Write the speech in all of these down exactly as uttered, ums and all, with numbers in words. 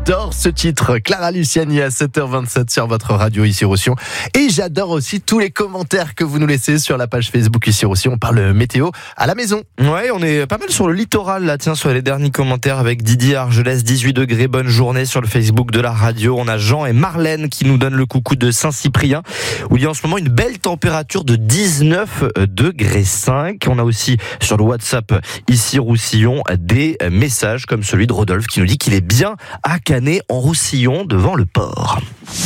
J'adore ce titre. Clara Luciani à sept heures vingt-sept sur votre radio ici Roussillon. Et j'adore aussi tous les commentaires que vous nous laissez sur la page Facebook ici Roussillon. On parle météo à la maison. Ouais, on est pas mal sur le littoral là, tiens, sur les derniers commentaires avec Didier Argelès, dix-huit degrés, bonne journée sur le Facebook de la radio. On a Jean et Marlène qui nous donnent le coucou de Saint-Cyprien, où il y a en ce moment une belle température de dix-neuf degrés cinq. On a aussi sur le WhatsApp ici Roussillon des messages comme celui de Rodolphe qui nous dit qu'il est bien à Canet en Roussillon devant le port.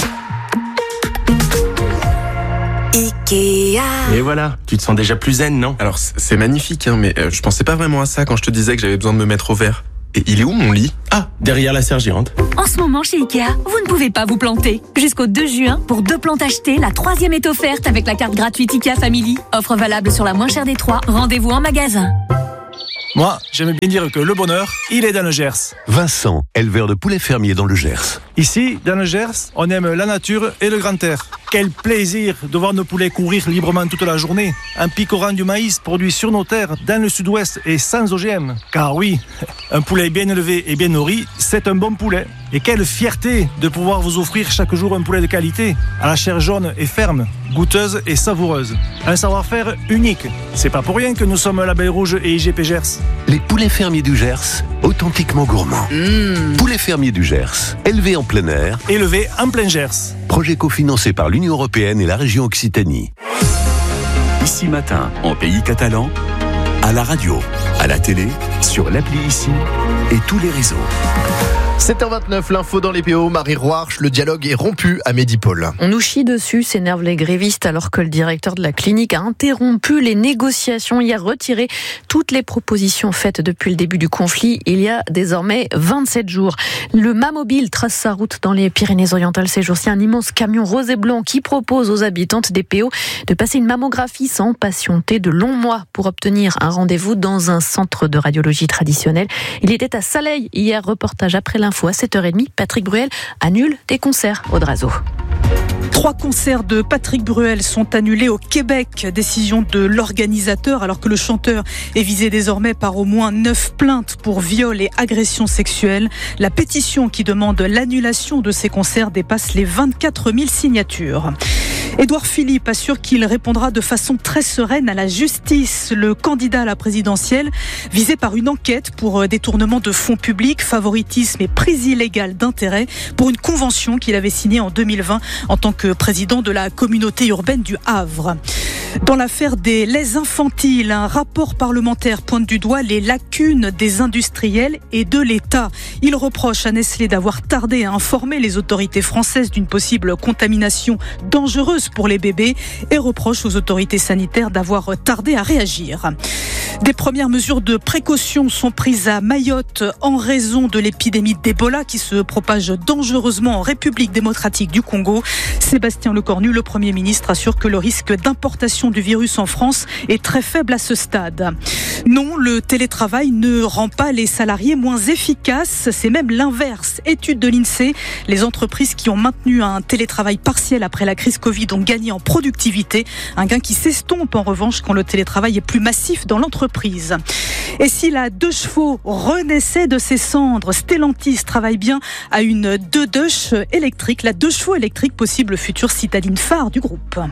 Ikea. Et voilà, tu te sens déjà plus zen, non? Alors c'est magnifique, hein, mais euh, je pensais pas vraiment à ça quand je te disais que j'avais besoin de me mettre au vert. Et il est où mon lit? Ah, derrière la serre géante. En ce moment chez Ikea, vous ne pouvez pas vous planter. Jusqu'au deux juin, pour deux plantes achetées, la troisième est offerte avec la carte gratuite Ikea Family. Offre valable sur la moins chère des trois. Rendez-vous en magasin. Moi, j'aime bien dire que le bonheur, il est dans le Gers. Vincent, éleveur de poulets fermiers dans le Gers. Ici, dans le Gers, on aime la nature et le grand air. Quel plaisir de voir nos poulets courir librement toute la journée. Un picorant du maïs produit sur nos terres, dans le sud-ouest et sans O G M. Car oui, un poulet bien élevé et bien nourri, c'est un bon poulet. Et quelle fierté de pouvoir vous offrir chaque jour un poulet de qualité, à la chair jaune et ferme, goûteuse et savoureuse. Un savoir-faire unique. C'est pas pour rien que nous sommes Label Rouge et I G P Gers. Les poulets fermiers du Gers, authentiquement gourmands. Mmh. Poulets fermiers du Gers, élevés en plein air. Élevés en plein Gers. Projet cofinancé par l'Union européenne et la région Occitanie. Ici Matin, en pays catalan, à la radio, à la télé, sur l'appli Ici et tous les réseaux. sept heures vingt-neuf, l'info dans les P O, Marie Roarch, le dialogue est rompu à Medi-Pôle. On nous chie dessus, s'énervent les grévistes alors que le directeur de la clinique a interrompu les négociations et a retiré toutes les propositions faites depuis le début du conflit. Il y a désormais vingt-sept jours. Le Mamobile trace sa route dans les Pyrénées-Orientales ces jours-ci. Un immense camion rose et blanc qui propose aux habitantes des P O de passer une mammographie sans patienter de longs mois pour obtenir un rendez-vous dans un centre de radiologie traditionnel. Il était à Saleil hier, reportage après l'info. À sept heures trente, Patrick Bruel annule des concerts au Drazo. Trois concerts de Patrick Bruel sont annulés au Québec. Décision de l'organisateur alors que le chanteur est visé désormais par au moins neuf plaintes pour viol et agression sexuelle. La pétition qui demande l'annulation de ces concerts dépasse les vingt-quatre mille signatures. Édouard Philippe assure qu'il répondra de façon très sereine à la justice. Le candidat à la présidentielle visé par une enquête pour détournement de fonds publics, favoritisme et prise illégale d'intérêt pour une convention qu'il avait signée en deux mille vingt en tant que président de la communauté urbaine du Havre. Dans l'affaire des laits infantiles, un rapport parlementaire pointe du doigt les lacunes des industriels et de l'État. Il reproche à Nestlé d'avoir tardé à informer les autorités françaises d'une possible contamination dangereuse pour les bébés et reproche aux autorités sanitaires d'avoir tardé à réagir. Des premières mesures de précaution sont prises à Mayotte en raison de l'épidémie d'Ebola qui se propage dangereusement en République démocratique du Congo. Sébastien Lecornu, le Premier ministre, assure que le risque d'importation du virus en France est très faible à ce stade. Non, le télétravail ne rend pas les salariés moins efficaces, c'est même l'inverse. Étude de l'INSEE, les entreprises qui ont maintenu un télétravail partiel après la crise Covid ont gagné en productivité, un gain qui s'estompe en revanche quand le télétravail est plus massif dans l'entreprise. Et si la deux chevaux renaissait de ses cendres, Stellantis travaille bien à une deux deux électrique, la deux chevaux électrique, possible future citadine phare du groupe.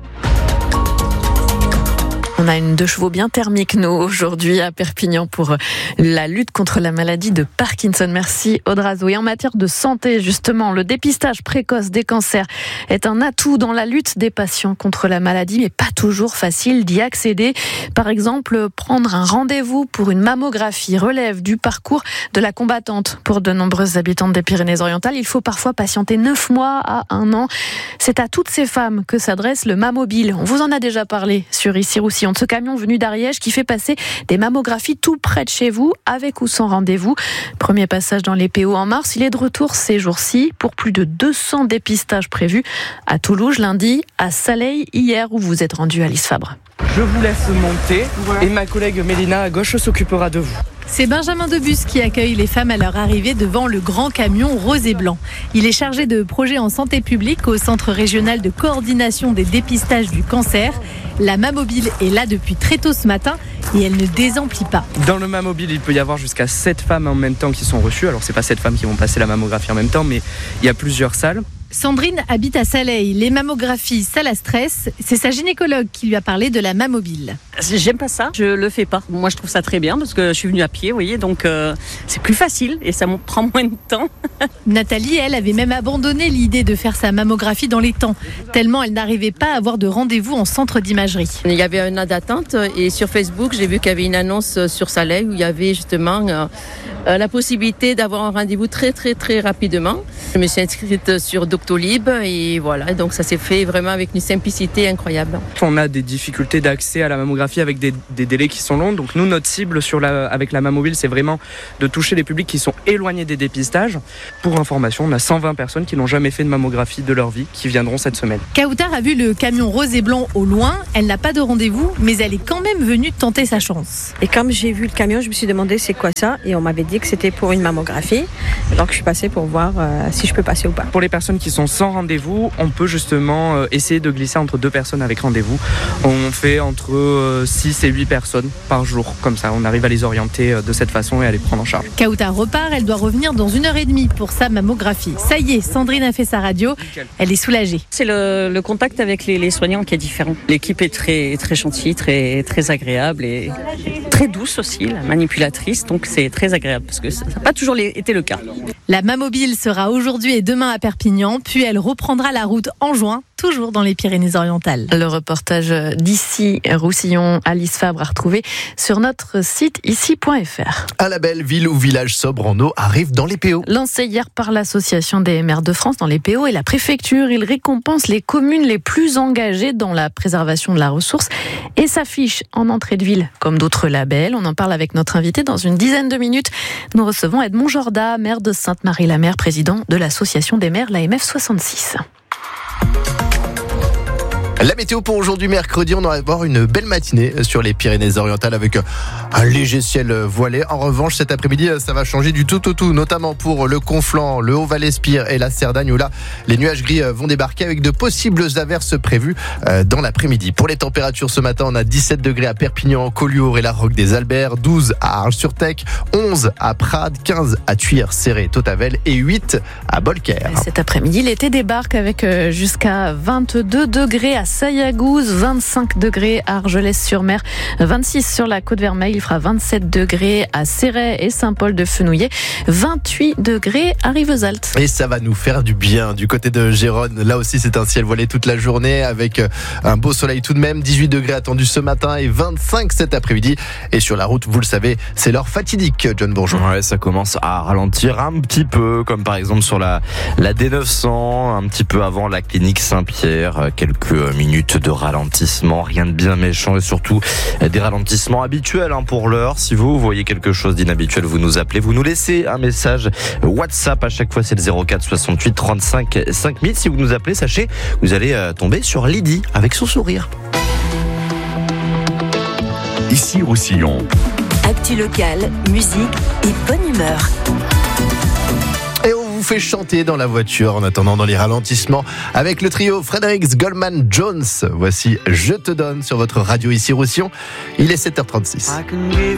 On a une deux chevaux bien thermique, nous, aujourd'hui, à Perpignan, pour la lutte contre la maladie de Parkinson. Merci, Audrazo. Et en matière de santé, justement, le dépistage précoce des cancers est un atout dans la lutte des patients contre la maladie, mais pas toujours facile d'y accéder. Par exemple, prendre un rendez-vous pour une mammographie relève du parcours de la combattante. Pour de nombreuses habitantes des Pyrénées-Orientales, il faut parfois patienter neuf mois à un an. C'est à toutes ces femmes que s'adresse le Mamobile. On vous en a déjà parlé sur Ici Roussillon. Ce camion venu d'Ariège qui fait passer des mammographies tout près de chez vous, avec ou sans rendez-vous. Premier passage dans les P O en mars, il est de retour ces jours-ci pour plus de deux cents dépistages prévus à Toulouse lundi, à Saleil hier où vous êtes rendu, Alice Fabre. Je vous laisse monter et ma collègue Mélina à gauche s'occupera de vous. C'est Benjamin Debus qui accueille les femmes à leur arrivée devant le grand camion rose et blanc. Il est chargé de projets en santé publique au Centre régional de coordination des dépistages du cancer. La Mamobile est là depuis très tôt ce matin. et elle ne désemplit pas. Dans le Mammobile, il peut y avoir jusqu'à sept femmes en même temps qui sont reçues. Alors c'est pas sept femmes qui vont passer la mammographie en même temps, mais il y a plusieurs salles. Sandrine habite à Saleil. Les mammographies, ça la stresse. C'est sa gynécologue qui lui a parlé de la Mammobile. J'aime pas ça, je le fais pas. Moi, je trouve ça très bien parce que je suis venue à pied, vous voyez, donc euh, c'est plus facile et ça me prend moins de temps. Nathalie, elle, avait même abandonné l'idée de faire sa mammographie dans les temps, tellement elle n'arrivait pas à avoir de rendez-vous en centre d'imagerie. Il y avait un an d'attente et sur Facebook, j'ai vu qu'il y avait une annonce sur Saleil où il y avait justement euh, euh, la possibilité d'avoir un rendez-vous très très très rapidement. Je me suis inscrite sur Doctolib et voilà, donc ça s'est fait vraiment avec une simplicité incroyable. On a des difficultés d'accès à la mammographie avec des, des délais qui sont longs. Donc nous, notre cible sur la, avec la Mammobile, c'est vraiment de toucher les publics qui sont éloignés des dépistages. Pour information, on a cent vingt personnes qui n'ont jamais fait de mammographie de leur vie qui viendront cette semaine. Kautar a vu le camion rose et blanc au loin. Elle n'a pas de rendez-vous, mais elle est quand même venue tenter sa chance. Et comme j'ai vu le camion, je me suis demandé c'est quoi ça et on m'avait dit que c'était pour une mammographie. Donc je suis passée pour voir euh, si je peux passer ou pas. Pour les personnes qui sont sans rendez-vous, on peut justement euh, essayer de glisser entre deux personnes avec rendez-vous. On fait entre euh, six et huit personnes par jour. Comme ça, on arrive à les orienter euh, de cette façon et à les prendre en charge. Kautar repart, elle doit revenir dans une heure et demie pour sa mammographie. Ça y est, Sandrine a fait sa radio. Elle est soulagée. C'est le, le contact avec les, les soignants qui est différent. L'équipe est très, très gentille, très, très agréable et très douce aussi, la manipulatrice. Donc c'est très agréable parce que ça n'a pas toujours été le cas. La Mammobile sera aujourd'hui et demain à Perpignan, puis elle reprendra la route en juin, toujours dans les Pyrénées-Orientales. Le reportage d'ici Roussillon, Alice Fabre, à retrouver sur notre site ici point f r. Un label ville ou village sobre en eau arrive dans les P O. Lancé hier par l'Association des maires de France dans les P O et la préfecture, il récompense les communes les plus engagées dans la préservation de la ressource et s'affiche en entrée de ville comme d'autres labels. On en parle avec notre invité dans une dizaine de minutes. Nous recevons Edmond Jorda, maire de Sainte-Marie-la-Mer, président de l'Association des maires, l'A M F soixante-six. La météo pour aujourd'hui, mercredi, on va avoir une belle matinée sur les Pyrénées-Orientales avec un léger ciel voilé. En revanche, cet après-midi, ça va changer du tout au tout, notamment pour le Conflent, le Haut-Val-Espire et la Cerdagne, où là, les nuages gris vont débarquer avec de possibles averses prévues dans l'après-midi. Pour les températures ce matin, on a dix-sept degrés à Perpignan, Collioure et la Roque des Alberts, douze à Arles-sur-Tech, onze à Prades, quinze à Tuire, Céré, Tautavel et huit à Bolquer. Cet après-midi, l'été débarque avec jusqu'à vingt-deux degrés à Sayagouz, vingt-cinq degrés à Argelès-sur-Mer, vingt-six sur la Côte-Vermeille, il fera vingt-sept degrés à Céret et Saint-Paul-de-Fenouillet, vingt-huit degrés à Rivesaltes. Et ça va nous faire du bien du côté de Gérone. Là aussi, c'est un ciel voilé toute la journée avec un beau soleil tout de même. dix-huit degrés attendus ce matin et vingt-cinq cet après-midi. Et sur la route, vous le savez, c'est l'heure fatidique, John Bourgeon. Ouais, ça commence à ralentir un petit peu, comme par exemple sur la, la D neuf cents, un petit peu avant la clinique Saint-Pierre, quelques minutes de ralentissement, rien de bien méchant et surtout des ralentissements habituels hein, pour l'heure. Si vous voyez quelque chose d'inhabituel, vous nous appelez, vous nous laissez un message WhatsApp. À chaque fois, c'est le zéro quatre soixante-huit trente-cinq cinq mille. Si vous nous appelez, sachez, vous allez euh, tomber sur Lydie avec son sourire. Ici Roussillon. Actu local, musique et bonne humeur. Et on vous fait chanter dans la voiture en attendant dans les ralentissements avec le trio Fredericks Goldman Jones. Voici Je te donne sur votre radio ici Roussillon. Il est sept heures trente-six.